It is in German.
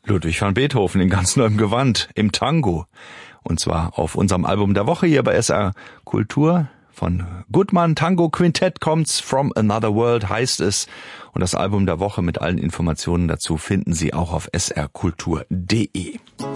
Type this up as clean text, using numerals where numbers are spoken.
Ludwig van Beethoven in ganz neuem Gewand, im Tango. Und zwar auf unserem Album der Woche hier bei SR Kultur. Von Gutmann Tango Quintett kommt's, From Another World heißt es. Und das Album der Woche mit allen Informationen dazu finden Sie auch auf srkultur.de.